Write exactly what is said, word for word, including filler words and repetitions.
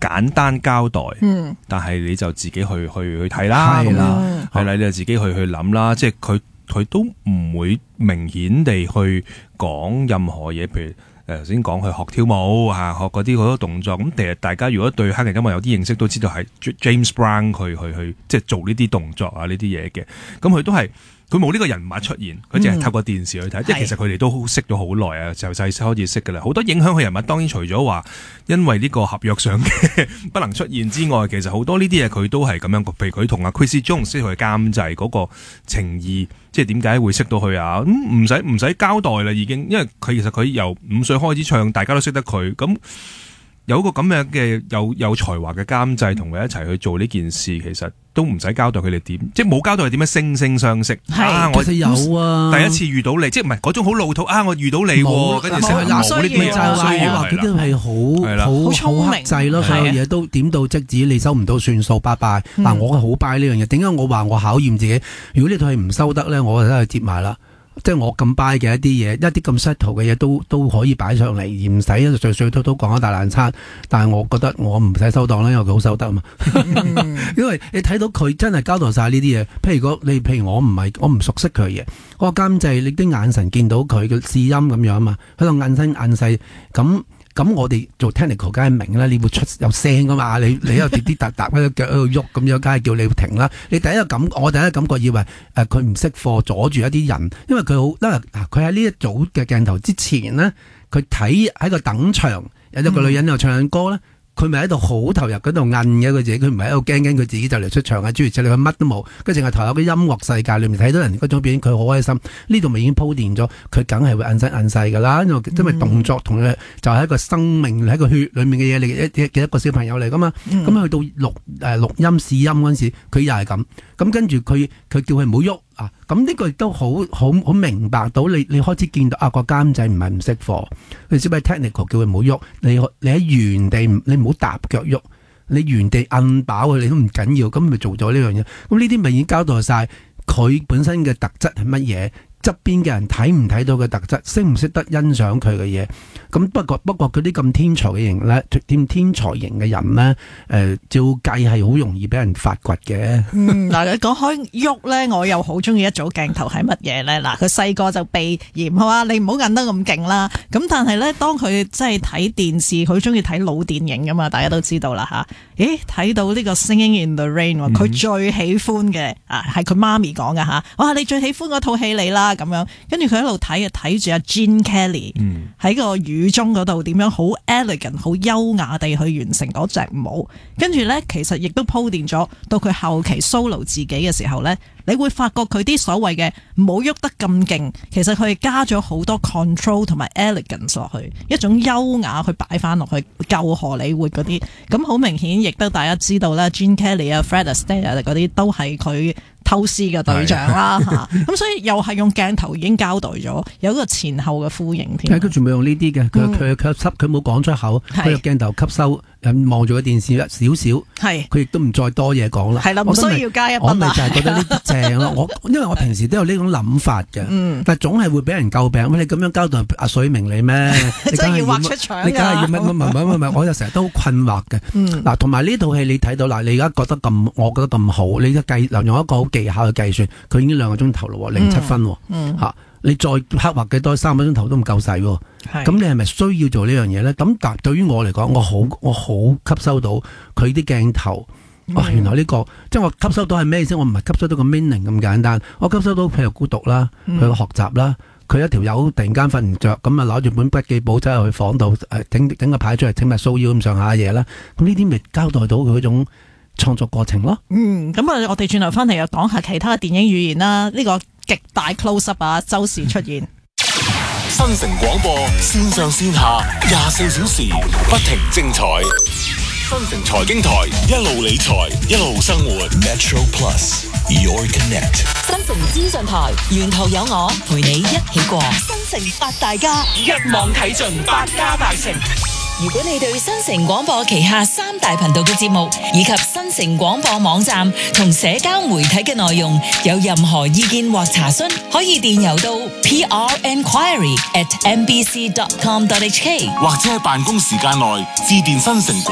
簡單交代， 嗯， 但係你就自己去去去睇啦，係啦，係啦，你就自己去去諗啦，即係佢佢都唔會明顯地去講任何嘢，譬如。誒頭先講去學跳舞啊，學嗰啲好多動作，咁其實大家如果對黑人音樂有啲認識，都知道係 James Brown 去去去即係做呢啲動作啊呢啲嘢嘅，咁佢都係佢冇呢個人物出現，佢淨係透過電視去睇，即係、嗯、其實佢哋都識咗好耐啊，就細開始識㗎啦，好多影響佢人物，當然除咗話因為呢個合約上嘅不能出現之外，其實好多呢啲嘢佢都係咁樣，譬如佢同阿 Quincy Jones 識佢監製嗰個情義。即係點解會識到佢啊？咁唔使唔使交代啦，已經，因為佢其實佢由五歲開始唱，大家都識得佢。咁有一個咁樣嘅有有才華嘅監製同佢一齊去做呢件事，其實都唔使交代佢哋點，即係冇交代佢點樣惺惺相惜。啊，我有啊， 第一次遇到你，即係唔係嗰種好老土啊！我遇到你，跟住成日冇呢啲嘢， 就係話佢都係好好好克制咯，所有嘢都點到即止，你收唔到算數，拜拜。嗱，我係好 buy 呢樣嘢。點解我話我考驗自己？如果呢套戲唔收得咧，我就真係接埋啦。即係我咁 buy 嘅一啲嘢，一啲咁 settle 嘅嘢都都可以擺上嚟，而唔使碎碎都都講一大爛餐。但係我覺得我唔使收檔啦，因為佢好收得啊嘛。嗯、因為你睇到佢真係交代晒呢啲嘢。譬如你譬如我唔係我唔熟悉佢嘅嘢，我監製你啲眼神見到佢嘅試音咁樣啊嘛，喺度眼聲眼細咁。咁我哋做 technical 梗係明啦，你會出有聲噶嘛？你你又跌跌踏踏喺個腳喺度喐咁樣，梗係叫你停啦。你第一個感，我第一個感覺以為誒佢唔識貨，阻住一啲人，因為佢好，因為佢喺呢一組嘅鏡頭之前呢，佢睇喺個等場有一個女人又唱緊歌咧。佢咪喺度好投入嗰度摁嘅佢自己，佢唔係喺度驚驚佢自己就嚟出場啊！諸如此類，佢乜都冇，佢淨係投入個音樂世界裏面睇到人嗰種表演，佢好開心。呢度咪已經鋪墊咗，佢梗係會摁身摁勢噶啦，因為因為動作同佢就係一個生命喺個血裏面嘅嘢嚟嘅嘅一個小朋友嚟噶嘛。咁、嗯、去到錄誒錄音試音嗰陣時，佢又係咁。咁跟住佢佢叫佢唔好喐啊！咁呢個亦都好好好明白到你你開始見到啊個監製唔係唔識貨，佢只係 technical 叫佢唔好喐，你你喺原地你唔好踏腳喐，你原地摁飽佢你都唔緊要，咁咪做咗呢樣嘢。咁呢啲咪已經交代晒佢本身嘅特質係乜嘢，側邊嘅人睇唔睇到嘅特質，識唔識得欣賞佢嘅嘢。咁不過不過嗰啲咁天才嘅型咧，天天才型嘅人咧，誒、呃、照計係好容易俾人發掘嘅。 嗯，嗱，你講開喐咧，我又好中意一組鏡頭係乜嘢咧？嗱，佢細個就被嫌係嘛，你唔好韌得咁勁啦。咁但係咧，當佢真係睇電視，佢中意睇老電影噶嘛，大家都知道啦吓。咦，睇到呢個 Singing in the Rain，佢最喜歡嘅啊係佢媽咪講嘅吓。哇，你最喜歡嗰套戲你啦咁樣，跟住佢喺度睇啊，睇住阿 Gene Kelly 喺個雨中嗰度點樣好 elegant 好優雅地去完成嗰隻舞，跟住咧其實亦都鋪墊咗到佢後期 solo 自己嘅時候咧，你會發覺佢啲所謂嘅唔好喐得咁勁，其實佢係加咗好多 control 同埋 elegance 落去，一種優雅去擺翻落去舊荷里活嗰啲，咁好明顯亦都大家知道啦 Gene Kelly 啊 Fred Astaire 嗰啲都係佢偷師嘅對象啦吓，咁所以又係用鏡頭已經交代咗，有一個前後嘅呼應添。 佢全部用呢啲嘅，佢佢佢吸，佢冇講出口，佢用鏡頭吸收，望住個電視少少，係佢亦都唔再多嘢講啦。係啦，唔需要加一筆。我咪就係覺得呢啲正咯。我因為我平時都有呢種諗法嘅，嗯、但係總係會俾人詬病。你咁樣交代阿水明你咩？你梗係要畫出場㗎。你梗係要乜乜乜乜乜？我就成日都好困惑嘅。嗱、嗯，同埋呢套戲你睇到嗱，你而家覺得咁，我覺得咁好，你而家計用一個好技巧去計算，佢已經兩個鐘頭咯，零七分喎、嗯嗯、你再刻畫幾多三個鐘頭都唔夠使喎。咁你係咪需要做呢樣嘢咧？咁但對於我嚟講，我好我好吸收到佢啲鏡頭。哇、嗯哦！原來呢、這個即係我吸收到係咩意思？我唔係吸收到個 meaning 咁簡單，我吸收到譬如孤獨啦，佢個學習啦，佢一條友突然間瞓唔着，咁啊攞住本筆記簿走入去房度誒整整個牌出嚟，整埋騷擾咁上下嘢啦。咁呢啲咪交代到佢嗰種創作過程咯。嗯，咁啊，我哋轉頭翻嚟又講下其他嘅電影語言啦。呢、這個極大 close up 啊，周時出現。 新城廣播線上線下廿四小時不停精彩。新城財經台一路理財一路生活 Metro Plus Your Connect 新城資訊台沿途有我陪你一起過新城八大家一網睇盡百家大城。如果你對新城廣播旗下三大頻道嘅節目以及新城廣播網站同社交媒體嘅內容有任何意見或查詢，可以電郵到 p r enquiry at m b c dot com dot h k 或者喺辦公時間內致電新城廣